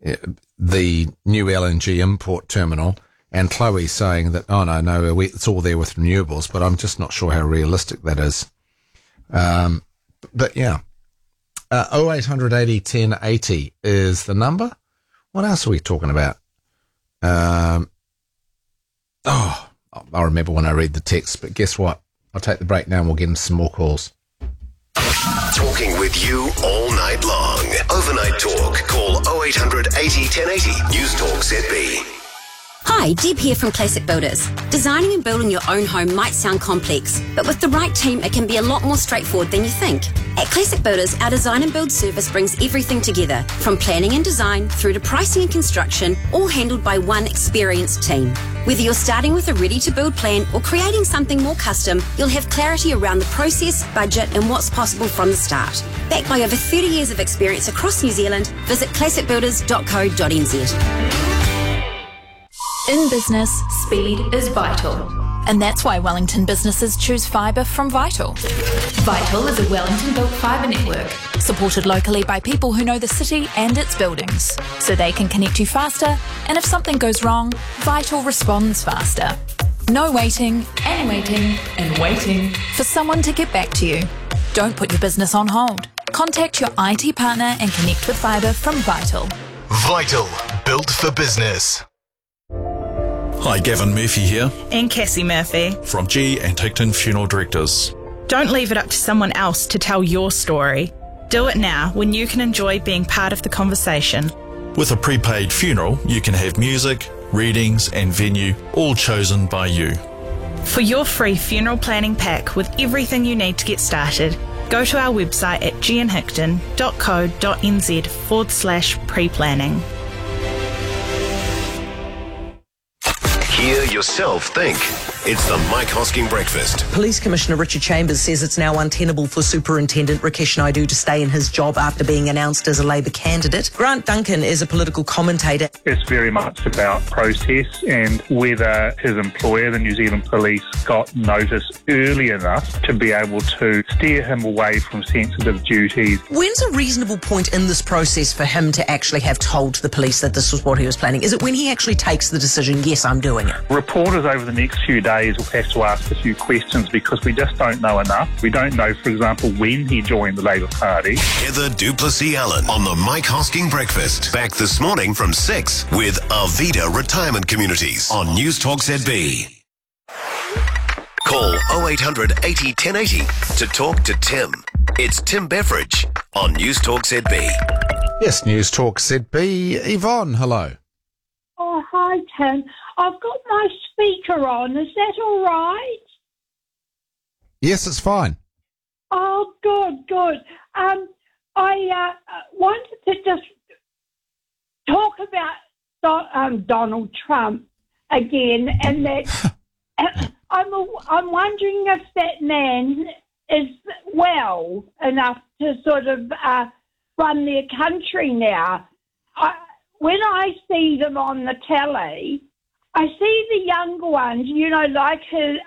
the new LNG import terminal, and Chloe saying that, it's all there with renewables, but I'm just not sure how realistic that is. But yeah, 0880 1080 is the number. What else are we talking about? I remember when I read the text, but guess what? I'll take the break now and we'll get into some more calls. Talking with you all night long. Overnight talk. Call 0800 80 1080. News Talk ZB. Hi, Deb here from Classic Builders. Designing and building your own home might sound complex, but with the right team, it can be a lot more straightforward than you think. At Classic Builders, our design and build service brings everything together, from planning and design through to pricing and construction, all handled by one experienced team. Whether you're starting with a ready-to-build plan or creating something more custom, you'll have clarity around the process, budget, and what's possible from the start. Backed by over 30 years of experience across New Zealand, visit classicbuilders.co.nz. In business, speed is vital. And that's why Wellington businesses choose fibre from Vital. Vital is a Wellington-built fibre network, supported locally by people who know the city and its buildings, so they can connect you faster, and if something goes wrong, Vital responds faster. No waiting, and waiting, and waiting for someone to get back to you. Don't put your business on hold. Contact your IT partner and connect with fibre from Vital. Vital, built for business. Hi, Gavin Murphy here. And Cassie Murphy. From G and Ticton Funeral Directors. Don't leave it up to someone else to tell your story. Do it now when you can enjoy being part of the conversation. With a prepaid funeral, you can have music, readings and venue all chosen by you. For your free funeral planning pack with everything you need to get started, go to our website at gnhickton.co.nz/pre-planning. Hear yourself think. It's the Mike Hosking Breakfast. Police Commissioner Richard Chambers says it's now untenable for Superintendent Rakesh Naidu to stay in his job after being announced as a Labour candidate. Grant Duncan is a political commentator. It's very much about process and whether his employer, the New Zealand Police, got notice early enough to be able to steer him away from sensitive duties. When's a reasonable point in this process for him to actually have told the police that this was what he was planning? Is it when he actually takes the decision, yes, I'm doing it? Reporters over the next few days will have to ask a few questions because we just don't know enough. We don't know, for example, when he joined the Labour Party. Heather Duplessis-Allen on the Mike Hosking Breakfast. Back this morning from 6 with Arvida Retirement Communities on News Talk ZB. Call 0800 80 1080 to talk to Tim. It's Tim Beveridge on News Talk ZB. Yes, News Talk ZB. Yvonne, hello. Oh, hi, Tim. I've got my speaker on. Is that all right? Yes, it's fine. Oh, good. I wanted to just talk about Donald Trump again, and that I'm wondering if that man is well enough to sort of run their country now. When I see them on the telly, I see the younger ones, like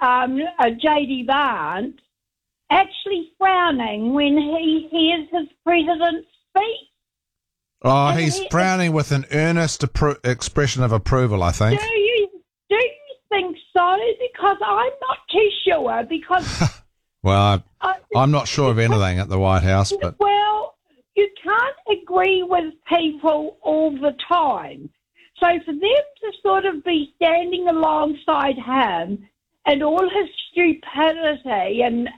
J.D. Vance, actually frowning when he hears his president speak. Oh, he's frowning with an earnest expression of approval, I think. Do you think so? Because I'm not too sure, because... Well, I'm not sure of anything at the White House, but... Well, you can't agree with people all the time. So for them to sort of be standing alongside him and all his stupidity and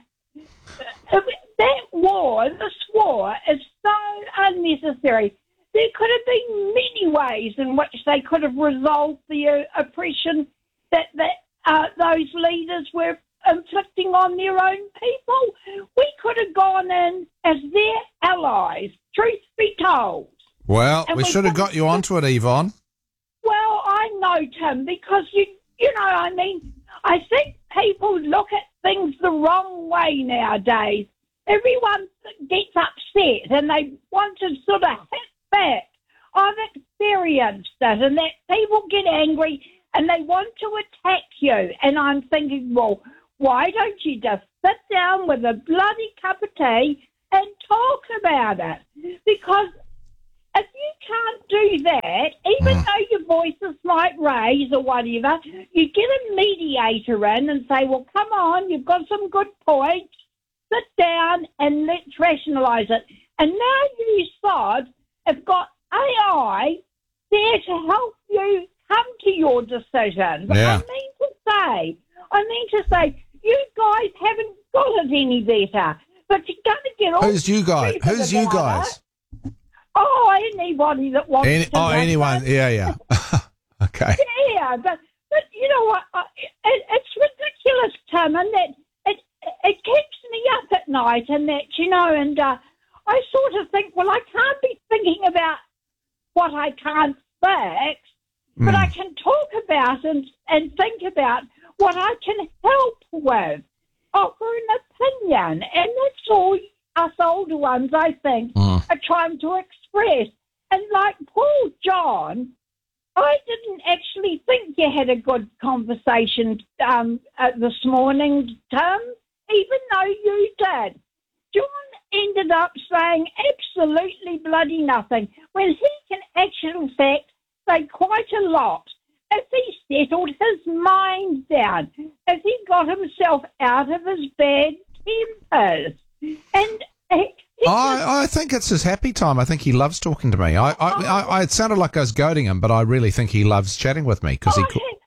this war is so unnecessary. There could have been many ways in which they could have resolved the oppression that those leaders were inflicting on their own people. We could have gone in as their allies, truth be told. Well, we should have got you onto it, Yvonne. Well, I know, Tim, because I think people look at things the wrong way nowadays. Everyone gets upset and they want to sort of hit back. I've experienced it, and that people get angry and they want to attack you. And I'm thinking, well, why don't you just sit down with a bloody cup of tea and talk about it? Because if you can't do that, ways or whatever, you get a mediator in and say, well, come on, you've got some good points, sit down and let's rationalise it. And now you sod have got AI there to help you come to your decision. But Yeah. I mean to say, you guys haven't got it any better. But you're going to get all... Who's you guys? Who's you guys? Oh, anybody that wants to... Anyone. Yeah. Okay. Yeah, but you know what? It's ridiculous, Tim, and that it keeps me up at night, and that, you know, and I sort of think, well, I can't be thinking about what I can't fix, but I can talk about and think about what I can help with, offer an opinion, and that's all us older ones, I think, are trying to express. And like Paul John, I didn't actually think you had a good conversation this morning, Tim, even though you did. John ended up saying absolutely bloody nothing when he can actually, in fact, say quite a lot. If he settled his mind down, if he got himself out of his bad tempers. And I think it's his happy time. I think he loves talking to me. I it sounded like I was goading him, but I really think he loves chatting with me because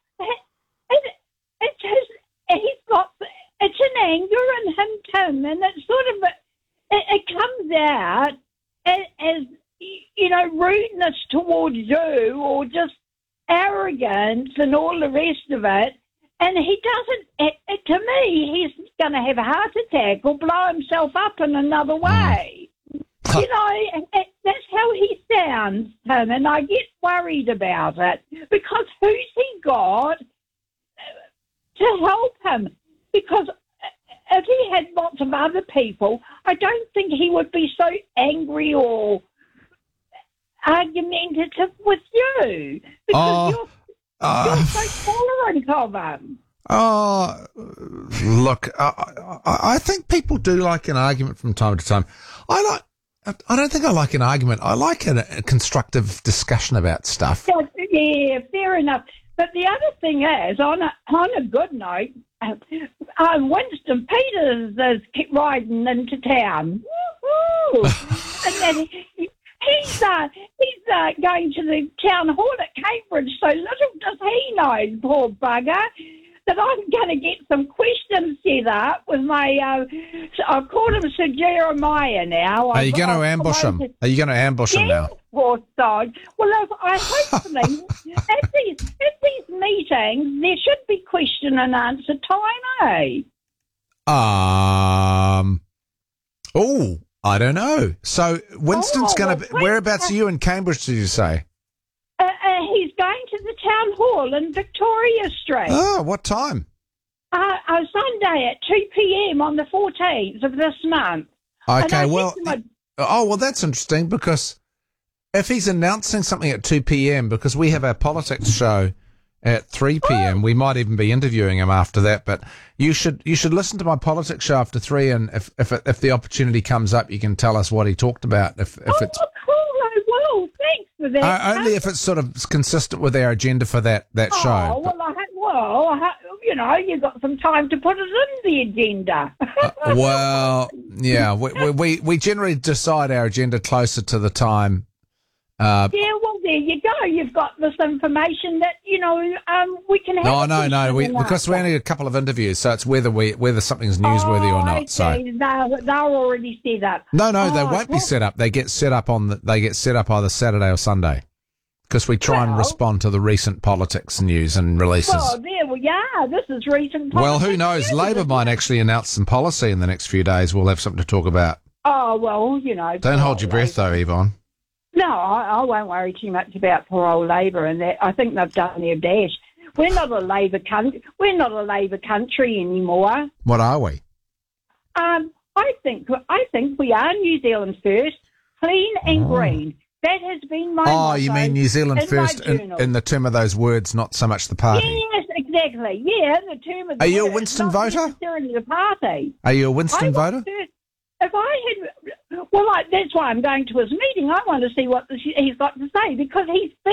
it's an anger in him, Tim, and it's sort of it comes out as you know, rudeness towards you or just arrogance and all the rest of it. And he doesn't, to me, he's going to have a heart attack or blow himself up in another way. You know, that's how he sounds, Tim, and I get worried about it because who's he got to help him? Because if he had lots of other people, I don't think he would be so angry or argumentative with you because you're so tolerant of him. Oh, look, I think people do like an argument from time to time. I don't think I like an argument. I like a constructive discussion about stuff. Yeah, fair enough. But the other thing is, on a good note, Winston Peters is riding into town. Woo-hoo! And then he's going to the town hall at Cambridge, so little does he know, poor bugger, that I'm going to get some questions set up with my, I've called him Sir Jeremiah now. Are you going to ambush him? Are you going to ambush him now? Poor dog. Well, I hopefully, at these meetings, there should be question and answer time, eh? Oh, I don't know. So Winston's going to... Whereabouts are you in Cambridge, did you say? He's going to the town hall in Victoria Street. Oh, what time? Sunday at 2 p.m. on the 14th of this month. Okay, well... well, that's interesting because if he's announcing something at 2 p.m, because we have our politics show at 3 p.m, we might even be interviewing him after that, but you should listen to my politics show after 3, and if the opportunity comes up, you can tell us what he talked about. If it's cool, I will. Thanks for that. Only if it's sort of consistent with our agenda for that show. You know, you've got some time to put it in the agenda. Well, yeah, we generally decide our agenda closer to the time. Yeah, well, there you go. You've got this information that, you know, we can have. No. Because we're only a couple of interviews, so it's whether something's newsworthy or not. Okay. So they're already set up. No, they won't be set up. They get set up either Saturday or Sunday, because we try and respond to the recent politics news and releases. Well, there we are. This is recent politics. Well, who knows? Labor might actually announce some policy in the next few days. We'll have something to talk about. Oh, well, you know. Don't hold your breath, though, Yvonne. No, I won't worry too much about poor old Labor and that. I think they've done their dash. We're not a Labor country. We're not a Labor country anymore. What are we? I think we are New Zealand first, clean and green. That has been my motto. You mean New Zealand first in the term of those words, not so much the party? Yes, exactly. Yeah, in the term of the Are you words, a Winston not voter? necessarily the party. Are you a Winston voter? If I had, that's why I'm going to his meeting. I want to see what he's got to say because he's